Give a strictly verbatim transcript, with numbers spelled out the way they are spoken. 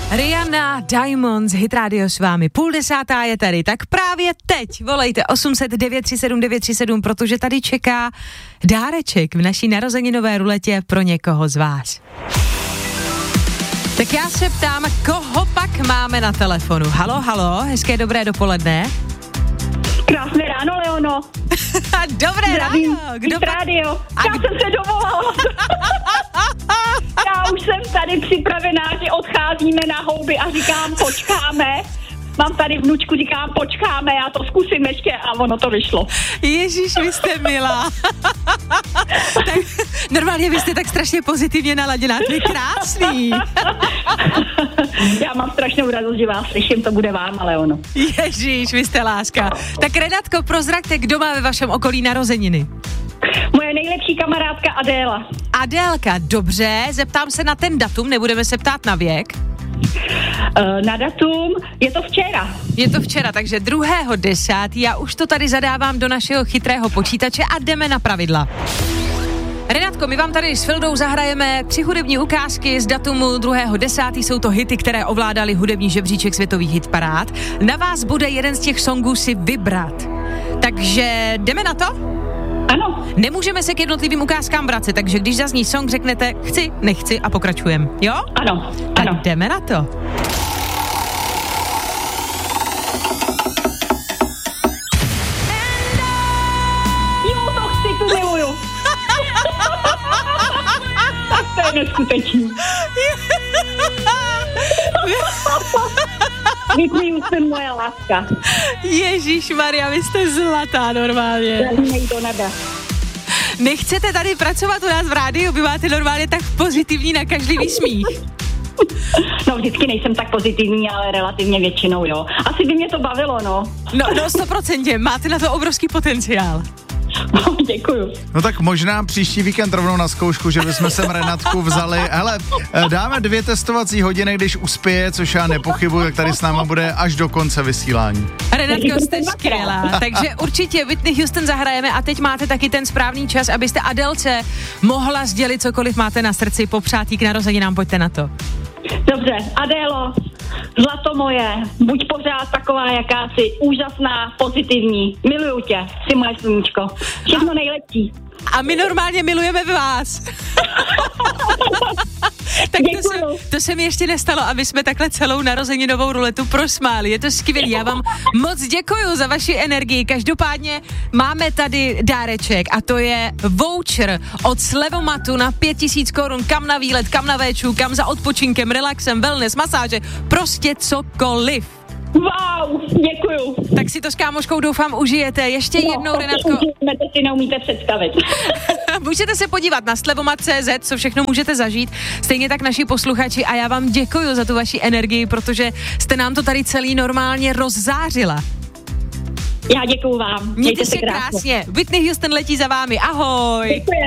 Rihanna, Diamonds, Hit Radio s vámi. Půl desátá je tady, tak právě teď volejte osm set devět tři sedm devět tři sedm, protože tady čeká dáreček v naší narozeninové ruletě pro někoho z vás. Tak já se ptám, koho pak máme na telefonu. Halo, halo, hezké dobré dopoledne. Krásné ráno, Leono. Dobré Zdravím, ráno. Kdo Hit Radio. A Já kdo... jsem se dovolala. Já už jsem tady připravená, že odcházíme na houby a říkám, počkáme. Mám tady vnučku, říkám, počkáme, já to zkusím ještě a ono to vyšlo. Ježíš, vy jste milá. Tak, normálně vy jste tak strašně pozitivně naladěná, to je krásný. Já mám strašnou radost, že vás slyším, to bude vám, ale ono. Ježíš, vy jste láska. Tak Renatko, prozraďte, kdo má ve vašem okolí narozeniny? Moje nejlepší kamarádka Adéla. Adélka, dobře, zeptám se na ten datum, nebudeme se ptát na věk. Uh, na datum je to včera. Je to včera, takže druhého desátého Já už to tady zadávám do našeho chytrého počítače a jdeme na pravidla. Renatko, my vám tady s Fildou zahrajeme tři hudební ukázky z datumu druhého desátého Jsou to hity, které ovládaly hudební žebříček světových hitparád. Na vás bude jeden z těch songů si vybrat. Takže jdeme na to? Ano. Nemůžeme se k jednotlivým ukázkám vracet, takže když zazní song, řeknete chci, nechci a pokračujeme. Jo? Ano, tak ano. jdeme na to. Jo, to chci, tu miluju. Tak to je neskutečný. Whitney Houston, moje láska. Ježíšmarja, vy jste zlatá normálně. Zalínej do nebe. Nechcete tady pracovat u nás v rádiu, vy máte normálně tak pozitivní nakažlivý smích. No vždycky nejsem tak pozitivní, ale relativně většinou, jo. Asi by mě to bavilo, no. No, no sto procent, máte na to obrovský potenciál. No, děkuju. No tak možná příští víkend rovnou na zkoušku, že bychom sem Renatku vzali. Hele, dáme dvě testovací hodiny, když uspěje, což já nepochybuji, tak tady s náma bude až do konce vysílání. Renatko, jste skvělá, takže určitě Whitney Houston zahrajeme a teď máte taky ten správný čas, abyste Adélce mohla sdělit cokoliv máte na srdci, popřát jí k narozeninám, pojďte na to. Dobře, Adélo, zlato moje, buď pořád taková, jaká jsi, úžasná, pozitivní, miluju tě, jsi moje sluníčko, všechno nejlepší. A my normálně milujeme vás. Tak to se, to se mi ještě nestalo, aby jsme takhle celou narozeninovou ruletu prosmáli. Je to skvělý, já vám moc děkuju za vaši energii. Každopádně máme tady dáreček a to je voucher od Slevomatu na pět tisíc korun, kam na výlet, kam na véču, kam za odpočinkem, relaxem, wellness, masáže, prostě cokoliv. Wow, děkuju. Tak si to s kámoškou doufám užijete. Ještě no, jednou, Renatko. Užijeme, to si neumíte představit. Můžete se podívat na slevomat tečka cé zet, co všechno můžete zažít. Stejně tak naši posluchači a já vám děkuju za tu vaši energii, protože jste nám to tady celý normálně rozzářila. Já děkuju vám. Mějte se krásně. Whitney Houston letí za vámi. Ahoj. Děkujem.